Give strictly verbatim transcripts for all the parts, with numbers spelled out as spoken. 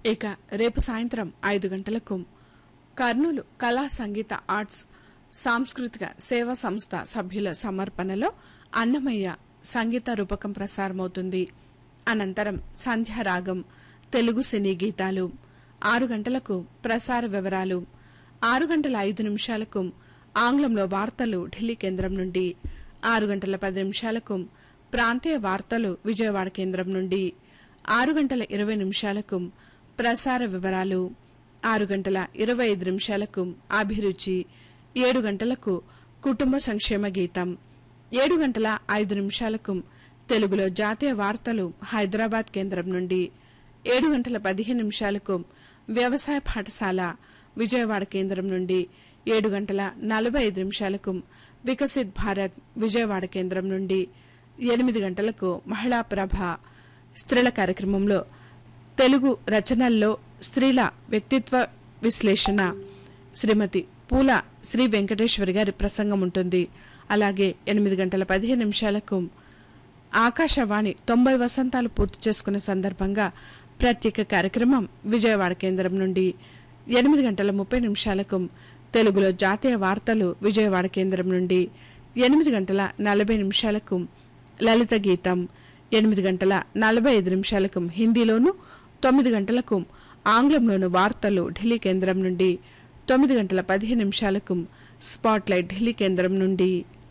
ఇక రేపు సాయంత్రం ఐదు గంటలకు కర్నూలు కళా సంగీత ఆర్ట్స్ సాంస్కృతిక సేవా సంస్థ సభ్యుల సమర్పణలో అన్నమయ్య సంగీత రూపకం ప్రసారమవుతుంది. అనంతరం సంధ్యారాగం తెలుగు సినీ గీతాలు, ఆరు గంటలకు ప్రసార వివరాలు, ఆరు గంటల ఐదు నిమిషాలకు ఆంగ్లంలో వార్తలు ఢిల్లీ కేంద్రం నుండి, ఆరు గంటల పది నిమిషాలకు ప్రాంతీయ వార్తలు విజయవాడ కేంద్రం నుండి, ఆరు గంటల ఇరవై నిమిషాలకు ప్రసార వివరాలు, ఆరు గంటల ఇరవై ఐదు నిమిషాలకు అభిరుచి, ఏడు గంటలకు కుటుంబ సంక్షేమ గీతం, ఏడు గంటల ఐదు నిమిషాలకు తెలుగులో జాతీయ వార్తలు హైదరాబాద్ కేంద్రం నుండి, ఏడు గంటల పదిహేను నిమిషాలకు వ్యవసాయ పాఠశాల విజయవాడ కేంద్రం నుండి, ఏడు గంటల నలభై ఐదు నిమిషాలకు వికసిత్ భారత్ విజయవాడ కేంద్రం నుండి, ఎనిమిది గంటలకు మహిళా ప్రభ స్త్రీల కార్యక్రమంలో తెలుగు రచనల్లో స్త్రీల వ్యక్తిత్వ విశ్లేషణ శ్రీమతి పూల శ్రీ వెంకటేశ్వరి గారి ప్రసంగం ఉంటుంది. అలాగే ఎనిమిది గంటల పదిహేను నిమిషాలకు ఆకాశవాణి తొంభై వసంతాలు పూర్తి చేసుకున్న సందర్భంగా ప్రత్యేక కార్యక్రమం విజయవాడ కేంద్రం నుండి, ఎనిమిది గంటల ముప్పై నిమిషాలకు తెలుగులో జాతీయ వార్తలు విజయవాడ కేంద్రం నుండి, ఎనిమిది గంటల నలభై నిమిషాలకు లలిత గీతం, ఎనిమిది గంటల నలభై ఐదు నిమిషాలకు హిందీలోను, తొమ్మిది గంటలకు ఆంగ్లంలోను వార్తలు ఢిల్లీ కేంద్రం నుండి, తొమ్మిది గంటల పదిహేను నిమిషాలకు స్పాట్లైట్ ఢిల్లీ కేంద్రం నుండి,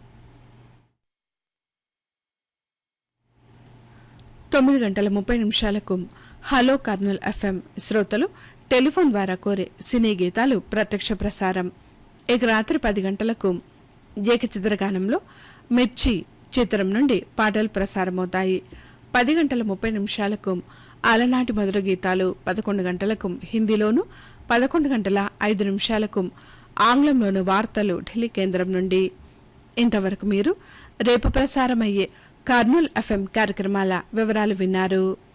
తొమ్మిది గంటల ముప్పై నిమిషాలకు హలో కర్నూల్ ఎఫ్ఎం శ్రోతలు టెలిఫోన్ ద్వారా కోరే సినీ గీతాలు ప్రత్యక్ష ప్రసారం. ఇక రాత్రి పది గంటలకు ఏకచిత్రగానంలో మిర్చి చిత్రం నుండి పాటలు ప్రసారమవుతాయి. పది గంటల ముప్పై నిమిషాలకు అలనాటి మధుర గీతాలు, పదకొండు గంటలకు హిందీలోను, పదకొండు గంటల ఐదు నిమిషాలకు ఆంగ్లంలోను వార్తలు ఢిల్లీ కేంద్రం నుండి. ఇంతవరకు మీరు రేపు ప్రసారమయ్యే కర్నూల్ ఎఫ్ఎం కార్యక్రమాల వివరాలు విన్నారు.